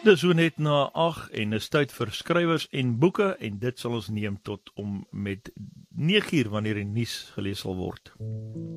Dis so net na 8 en is tyd vir skrywers en boeke en dit sal ons neem tot om met 9 uur wanneer die nuus gelees sal word.